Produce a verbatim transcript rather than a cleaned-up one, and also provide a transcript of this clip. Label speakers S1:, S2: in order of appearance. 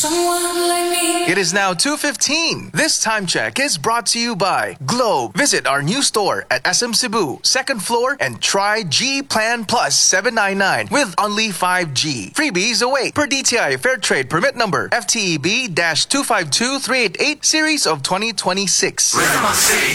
S1: someone like me.
S2: It is now two fifteen. This time check is brought to you by Globe. Visit our new store at S M Cebu, second floor, and try G Plan Plus seven ninety-nine with only five G. Freebies await per D T I Fair Trade Permit Number F T E B two five two three eight eight Series of twenty twenty-six.